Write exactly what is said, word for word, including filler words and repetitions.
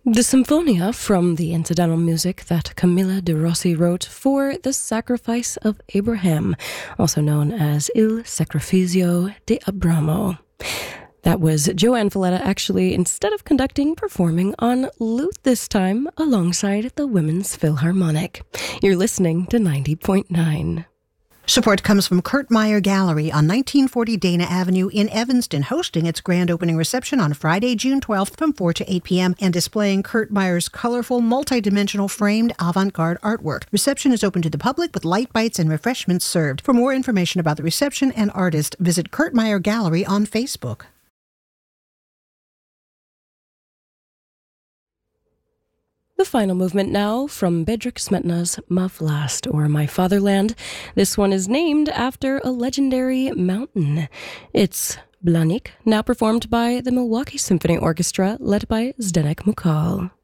The Symphonia from the incidental music that Camilla de Rossi wrote for The Sacrifice of Abraham, also known as Il Sacrificio di Abramo. That was Joanne Valletta actually, instead of conducting, performing on lute this time alongside the Women's Philharmonic. You're listening to ninety point nine. Support comes from Kurt Meyer Gallery on nineteen forty Dana Avenue in Evanston, hosting its grand opening reception on Friday, June twelfth from four to eight p.m. and displaying Kurt Meyer's colorful, multi-dimensional framed avant-garde artwork. Reception is open to the public with light bites and refreshments served. For more information about the reception and artist, visit Kurt Meyer Gallery on Facebook. The final movement now from Bedřich Smetana's Ma Vlast, or My Fatherland. This one is named after a legendary mountain. It's Blanik, now performed by the Milwaukee Symphony Orchestra, led by Zdeněk Mukal.